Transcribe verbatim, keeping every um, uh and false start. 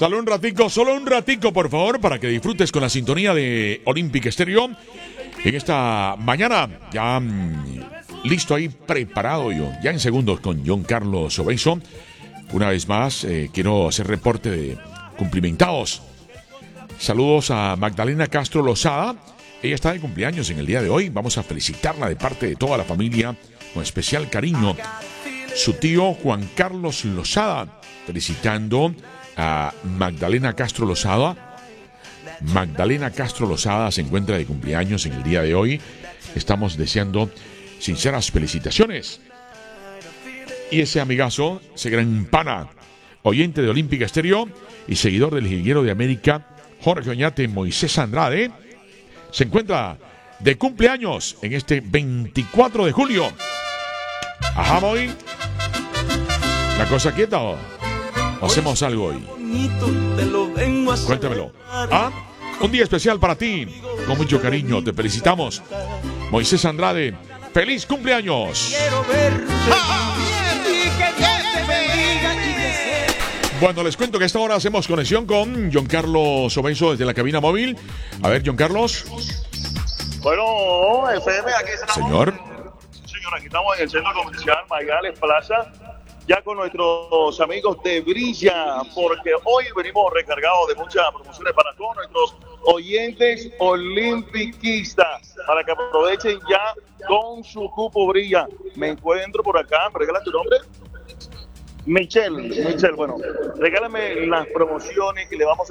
Solo un ratico, solo un ratico, por favor, para que disfrutes con la sintonía de Olympic Stereo. En esta mañana, ya mmm, listo ahí, preparado yo, ya en segundos con John Carlos Sobeiso. Una vez más, eh, quiero hacer reporte de cumplimentados. Saludos a Magdalena Castro Lozada. Ella está de cumpleaños en el día de hoy. Vamos a felicitarla de parte de toda la familia con especial cariño. Su tío Juan Carlos Lozada, felicitando a Magdalena Castro Lozada. Magdalena Castro Lozada se encuentra de cumpleaños en el día de hoy. Estamos deseando sinceras felicitaciones. Y ese amigazo, ese gran pana, oyente de Olympic Stereo y seguidor del Jilguero de América, Jorge Oñate Moisés Andrade, se encuentra de cumpleaños en este veinticuatro de julio. Ajá, Moy. ¿La cosa quieta o hacemos algo hoy? Cuéntamelo. ¿Ah? Un día especial para ti. Con mucho cariño te felicitamos. Moisés Andrade, ¡feliz cumpleaños! Bueno, les cuento que a esta hora hacemos conexión con John Carlos Sobeiso desde la cabina móvil. A ver, John Carlos. Bueno, F M, aquí estamos. Señor. Señor, aquí estamos en el centro comercial Maigales Plaza, ya con nuestros amigos de Brilla, porque hoy venimos recargados de muchas promociones para todos nuestros oyentes olimpiquistas, para que aprovechen ya con su cupo Brilla. Me encuentro por acá, ¿me regalas tu nombre? Michelle, Michelle, bueno, regálame las promociones que le vamos a